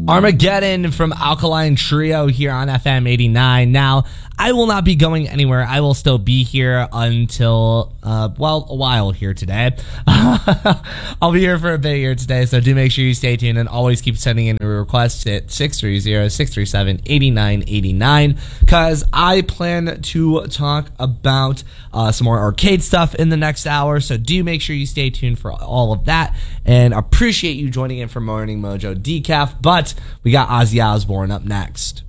Armageddon from Alkaline Trio here on FM 89. Now, I will not be going anywhere. I will still be here until, a while here today. I'll be here for a bit here today, so do make sure you stay tuned and always keep sending in your requests at 630-637-8989 because I plan to talk about some more arcade stuff in the next hour, so do make sure you stay tuned for all of that and appreciate you joining in for Morning Mojo Decaf, but we got Ozzy Osbourne up next.